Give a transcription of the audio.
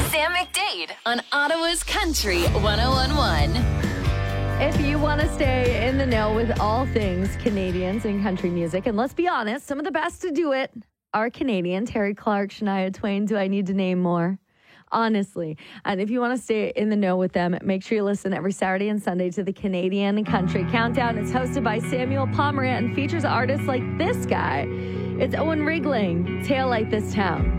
Sam McDade on Ottawa's Country 101.1. If you want to stay in the know with all things Canadians and country music, and let's be honest, some of the best to do it are Canadian. Terry Clark, Shania Twain. Do I need to name more? Honestly. And if you want to stay in the know with them, make sure you listen every Saturday and Sunday to the Canadian Country Countdown. It's hosted by Samuel Pomerant and features artists like this guy. It's Owen Rigling, Tail Light This Town.